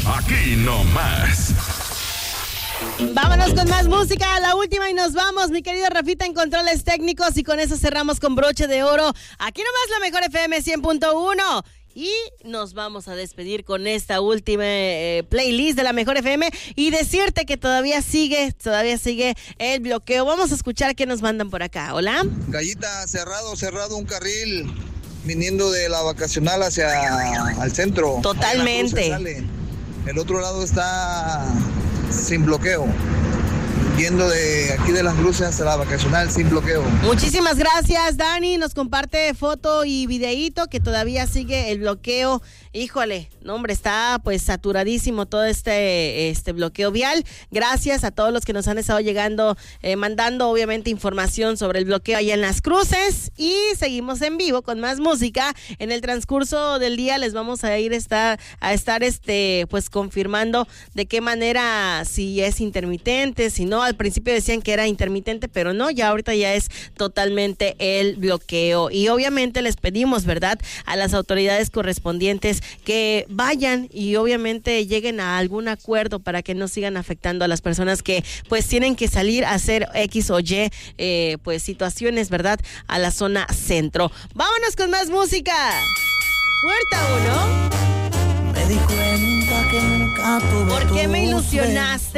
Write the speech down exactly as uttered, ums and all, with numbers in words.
aquí nomás. Vámonos con más música, la última y nos vamos, mi querido Rafita en controles técnicos, y con eso cerramos con broche de oro. Aquí nomás la mejor F M cien punto uno. Y nos vamos a despedir con esta última eh, playlist de la mejor F M y decirte que todavía sigue, todavía sigue el bloqueo. Vamos a escuchar qué nos mandan por acá. Hola. Gallita, cerrado, cerrado un carril viniendo de la vacacional hacia al centro. Totalmente. El otro lado está sin bloqueo. Yendo de aquí de las Cruces hasta la vacacional sin bloqueo. Muchísimas gracias, Dani. Nos comparte foto y videíto que todavía sigue el bloqueo. Híjole, no hombre, está pues saturadísimo todo este, este bloqueo vial. Gracias a todos los que nos han estado llegando, eh, mandando obviamente información sobre el bloqueo allá en Las Cruces. Y seguimos en vivo con más música. En el transcurso del día les vamos a ir estar, a estar este, pues confirmando de qué manera, si es intermitente, si no. Al principio decían que era intermitente, pero no, ya ahorita ya es totalmente el bloqueo. Y obviamente les pedimos, ¿verdad?, a las autoridades correspondientes que vayan y obviamente lleguen a algún acuerdo para que no sigan afectando a las personas que pues tienen que salir a hacer X o Y eh, pues situaciones, ¿verdad?, a la zona centro. Vámonos con más música. Puerta uno. Me di cuenta que nunca tuve. ¿Por qué me tu fe. ilusionaste?